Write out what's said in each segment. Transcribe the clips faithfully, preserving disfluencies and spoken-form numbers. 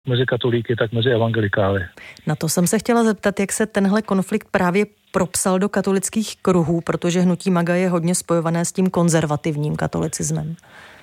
mezi katolíky, tak mezi evangelikály. Na to jsem se chtěla zeptat, jak se tenhle konflikt právě propsal do katolických kruhů, protože hnutí MAGA je hodně spojované s tím konzervativním katolicismem.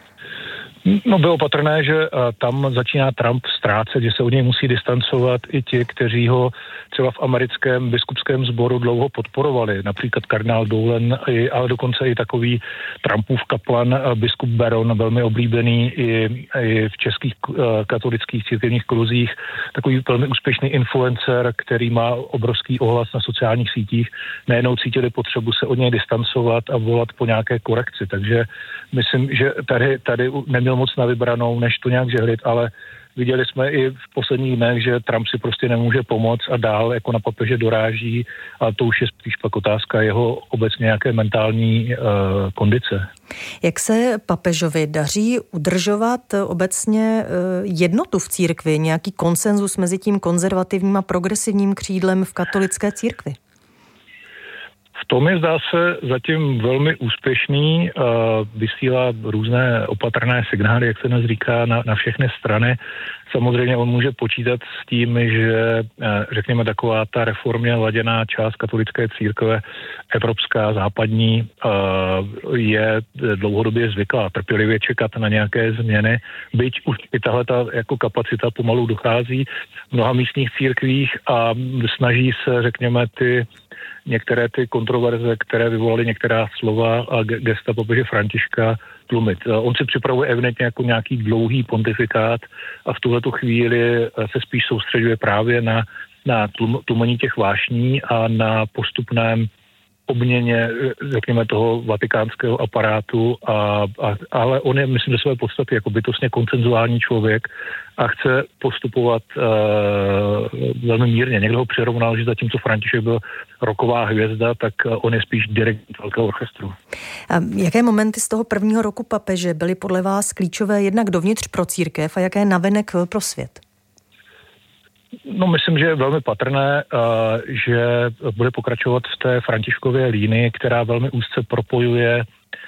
No bylo patrné, že tam začíná Trump ztrácet, že se od něj musí distancovat i ti, kteří ho třeba v americkém biskupském sboru dlouho podporovali. Například kardinál Dolan, ale dokonce i takový Trumpův kaplan, biskup Baron, velmi oblíbený i, i v českých katolických církevních kruzích. Takový velmi úspěšný influencer, který má obrovský ohlas na sociálních sítích. Nejenom cítili potřebu se od něj distancovat a volat po nějaké korekci. Takže myslím, že tady, tady neměl moc na vybranou, než to nějak žehlit, ale viděli jsme i v posledních dnech, že Trump si prostě nemůže pomoct a dál jako na papeže doráží a to už je spíš pak otázka jeho obecně nějaké mentální uh, kondice. Jak se papežovi daří udržovat obecně jednotu v církvi, nějaký konsenzus mezi tím konzervativním a progresivním křídlem v katolické církvi? V tom je, zdá se, zatím velmi úspěšný, uh, vysílá různé opatrné signály, jak se dnes říká, na, na všechny strany. Samozřejmě on může počítat s tím, že, uh, řekněme, taková ta reformně laděná část katolické církve, evropská, západní, uh, je dlouhodobě zvyklá trpělivě čekat na nějaké změny, byť už i tahleta jako kapacita pomalu dochází v mnoha místních církvích a snaží se, řekněme, ty některé ty kontroverze, které vyvolaly některá slova a gesta papeže Františka tlumit. On si připravuje evidentně jako nějaký dlouhý pontifikát a v tuhletu chvíli se spíš soustředuje právě na, na tlum, tlumení těch vášní a na postupném obměně, řekněme, toho vatikánského aparátu, a, a, ale on je, myslím, že své podstaty jako bytostně konsenzuální člověk a chce postupovat uh, velmi mírně. Někdo ho přirovnal, že zatímco František byl roková hvězda, tak on je spíš dirigent velkého orchestru. A jaké momenty z toho prvního roku papeže byly podle vás klíčové jednak dovnitř pro církev a jaké navenek pro svět? No, myslím, že je velmi patrné, že bude pokračovat v té Františkově línii, která velmi úzce propojuje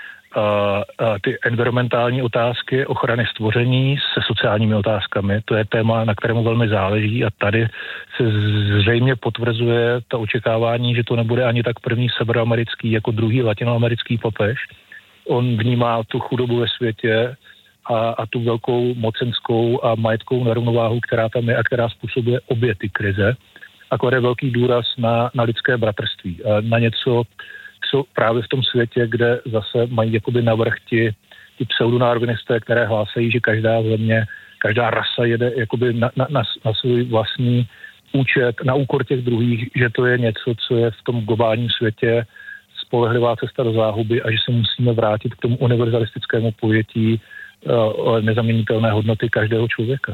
ty environmentální otázky ochrany stvoření se sociálními otázkami. To je téma, na kterému velmi záleží a tady se zřejmě potvrzuje to očekávání, že to nebude ani tak první severoamerický jako druhý latinoamerický papež. On vnímá tu chudobu ve světě A, a tu velkou mocenskou a majetkovou nerovnováhu, která tam je a která způsobuje obě ty krize. A klade velký důraz na, na lidské bratrství. Na něco, co právě v tom světě, kde zase mají jakoby navrch ti, ti pseudonarvinisté, které hlásají, že každá země, každá rasa jede jakoby na, na, na, na svůj vlastní účet, na úkor těch druhých, že to je něco, co je v tom globálním světě spolehlivá cesta do záhuby a že se musíme vrátit k tomu univerzalistickému pojetí nezaměnitelné hodnoty každého člověka.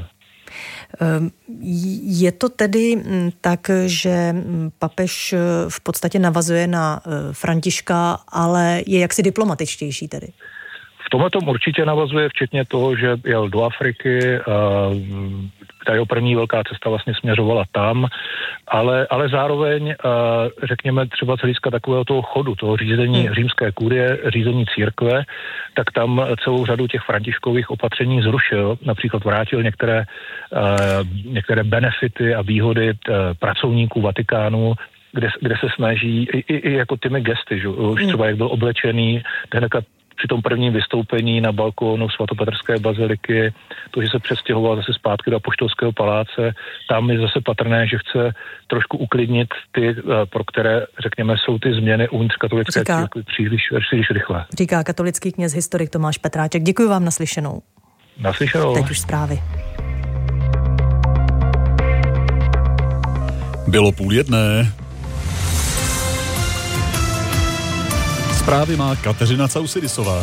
Je to tedy tak, že papež v podstatě navazuje na Františka, ale je jaksi diplomatičtější tedy? V tomhle tom určitě navazuje, včetně toho, že jel do Afriky, ta jeho první velká cesta vlastně směřovala tam, ale, ale zároveň, řekněme třeba z hlediska takového toho chodu, toho řízení hmm. římské kurie, řízení církve, tak tam celou řadu těch františkových opatření zrušil, například vrátil některé, některé benefity a výhody pracovníků Vatikánu, kde, kde se snaží i, i, i jako těmi gesty, že už třeba jak byl oblečený, tenka při tom prvním vystoupení na balkónu svatopetrské baziliky, to, že se přestěhoval zase zpátky do Apoštolského paláce, tam je zase patrné, že chce trošku uklidnit ty, pro které, řekněme, jsou ty změny uvnitř katolické církve příliš, příliš rychle. Říká katolický kněz historik Tomáš Petráček. Děkuji vám, naslyšenou. Naslyšenou. Teď už zprávy. Bylo půl jedné. Zprávy má Kateřina Causidisová.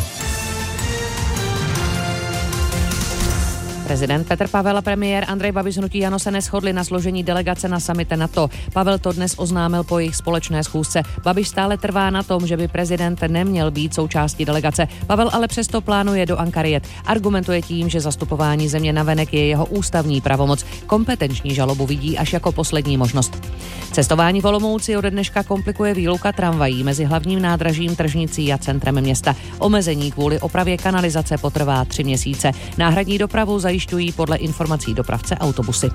Prezident Petr Pavel a premiér Andrej Babiš hnutí ANO se neshodli na složení delegace na summit NATO. Pavel to dnes oznámil po jejich společné schůzce. Babiš stále trvá na tom, že by prezident neměl být součástí delegace. Pavel ale přesto plánuje do Ankary jet. Argumentuje tím, že zastupování země navenek je jeho ústavní pravomoc. Kompetenční žalobu vidí až jako poslední možnost. Cestování v Olomouci ode dneška komplikuje výluka tramvají mezi hlavním nádražím Tržnicí a centrem města. Omezení kvůli opravě kanalizace potrvá tři měsíce. Náhradní dopravu zajišťují podle informací dopravce autobusy.